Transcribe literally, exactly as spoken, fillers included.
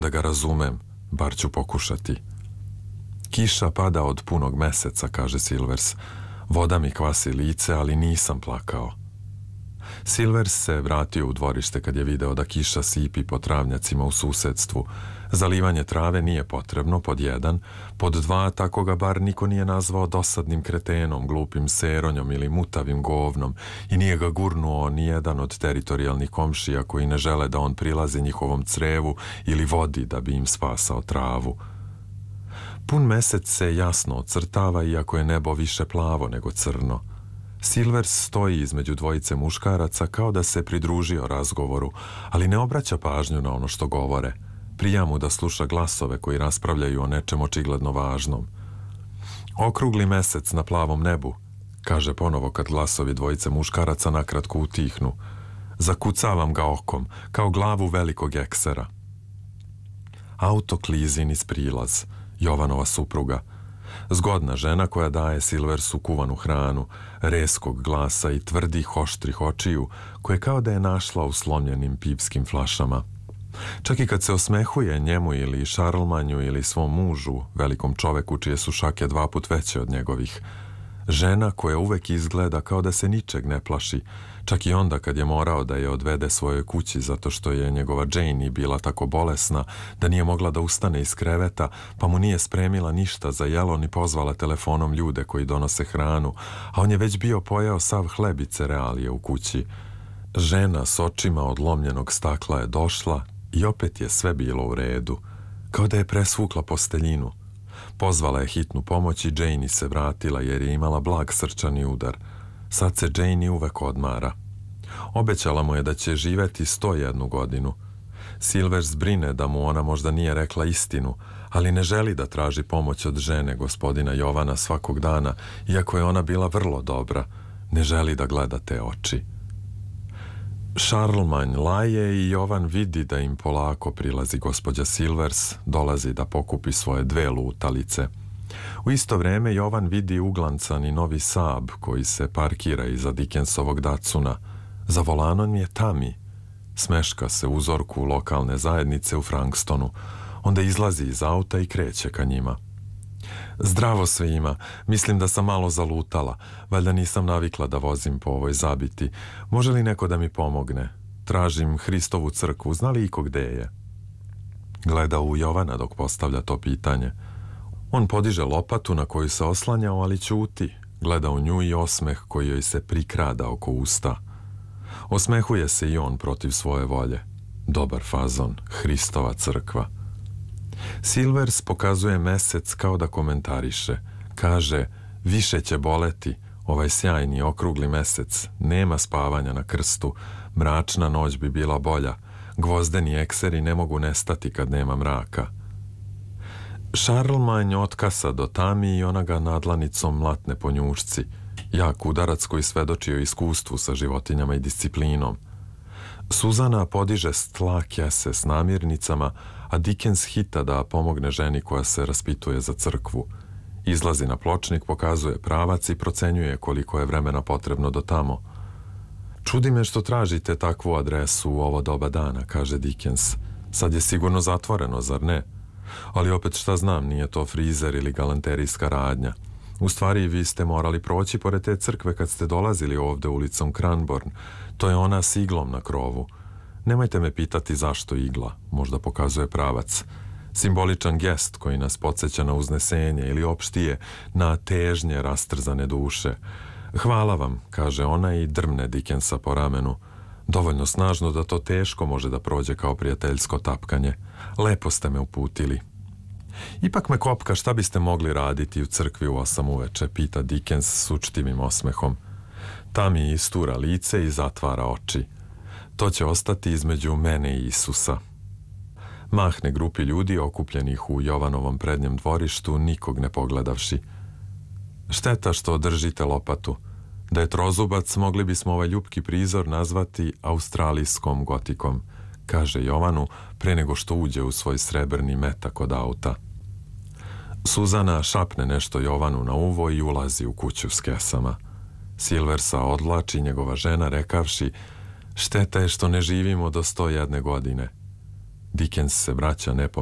Da ga razumem, bar ću pokušati. Kiša pada od punog meseca, kaže Silvers. Voda mi kvasi lice, ali nisam plakao. Silvers se vratio u dvorište kad je video da kiša sipi po travnjacima u susedstvu. Zalivanje trave nije potrebno, pod jedan. Pod dva, tako ga bar niko nije nazvao dosadnim kretenom, glupim seronjom ili mutavim govnom i nije ga gurnuo ni jedan od teritorijalnih komšija koji ne žele da on prilazi njihovom crevu ili vodi da bi im spasao travu. Pun mesec se jasno ocrtava, iako je nebo više plavo nego crno. Silvers stoji između dvojice muškaraca kao da se pridružio razgovoru, ali ne obraća pažnju na ono što govore. Prija mu da sluša glasove koji raspravljaju o nečem očigledno važnom. Okrugli mesec na plavom nebu, kaže ponovo kad glasovi dvojice muškaraca nakratko utihnu. Zakucavam ga okom, kao glavu velikog eksera. Auto klizi niz prilaz. Jovanova supruga. Zgodna žena koja daje Silversu kuvanu hranu, reskog glasa i tvrdih oštrih očiju, koje kao da je našla u slomljenim pipskim flašama. Čak i kad se osmehuje njemu ili Šarlmanju ili svom mužu, velikom čoveku čije su šake dva put veće od njegovih. Žena koja uvek izgleda kao da se ničeg ne plaši, čak i onda kad je morao da je odvede svojoj kući zato što je njegova Janie bila tako bolesna da nije mogla da ustane iz kreveta, pa mu nije spremila ništa za jelo ni pozvala telefonom ljude koji donose hranu, a on je već bio pojeo sav hleb i cerealije u kući. Žena s očima od lomljenog stakla je došla i opet je sve bilo u redu, kao da je presvukla posteljinu. Pozvala je hitnu pomoć i Janie se vratila jer je imala blag srčani udar. Sad se Janie uvek odmara. Obećala mu je da će živeti sto jednu godinu. Silvers brine da mu ona možda nije rekla istinu, ali ne želi da traži pomoć od žene gospodina Jovana svakog dana, iako je ona bila vrlo dobra. Ne želi da gleda te oči. Šarlmanj laje i Jovan vidi da im polako prilazi gospođa Silvers, dolazi da pokupi svoje dve lutalice. U isto vreme Jovan vidi uglancani novi Saab koji se parkira iza Dickensovog Dacuna. Za volanom je Tami. Smeška se uzorku lokalne zajednice u Frankstonu. Onda izlazi iz auta i kreće ka njima. Zdravo svima, mislim da sam malo zalutala, valjda nisam navikla da vozim po ovoj zabiti. Može li neko da mi pomogne? Tražim Hristovu crkvu, zna li iko gde je? Gleda u Jovana dok postavlja to pitanje. On podiže lopatu na koju se oslanjao, ali ćuti. Gleda u nju i osmeh koji joj se prikrada oko usta. Osmehuje se i on protiv svoje volje. Dobar fazon, Hristova crkva. Silvers pokazuje mesec kao da komentariše. Kaže, više će boleti, ovaj sjajni okrugli mesec, nema spavanja na krstu, mračna noć bi bila bolja, gvozdeni ekseri ne mogu nestati kad nema mraka. Šarlmanj otkasa do Tami i ona ga nadlanicom mlatne po njušci, jak udarac koji svedoči o iskustvu sa životinjama i disciplinom. Suzana podiže s tla kese s namirnicama, a Dickens hita da pomogne ženi koja se raspituje za crkvu. Izlazi na pločnik, pokazuje pravac i procenjuje koliko je vremena potrebno do tamo. Čudi me što tražite takvu adresu u ovo doba dana, kaže Dickens. Sad je sigurno zatvoreno, zar ne? Ali opet šta znam, nije to frizer ili galanterijska radnja. U stvari, vi ste morali proći pored te crkve kad ste dolazili ovde ulicom Cranborn. To je ona s iglom na krovu. Nemojte me pitati zašto igla, možda pokazuje pravac. Simboličan gest koji nas podsjeća na uznesenje ili opštije na težnje rastrzane duše. Hvala vam, kaže ona i drmne Dickensa po ramenu. Dovoljno snažno da to teško može da prođe kao prijateljsko tapkanje. Lepo ste me uputili. Ipak me kopka šta biste mogli raditi u crkvi u osam uveče, pita Dickens s učtivim osmehom. Tami istura lice i zatvara oči. To će ostati između mene i Isusa. Mahne grupi ljudi okupljenih u Jovanovom prednjem dvorištu, nikog ne pogledavši. Šteta što držite lopatu. Da je trozubac, mogli bismo ovaj ljupki prizor nazvati australijskom gotikom, kaže Jovanu pre nego što uđe u svoj srebrni metak od auta. Suzana šapne nešto Jovanu na uvo i ulazi u kuću s kesama. Silversa odlači njegova žena rekavši, šteta je što ne živimo do sto jedne godine. Dickens se vraća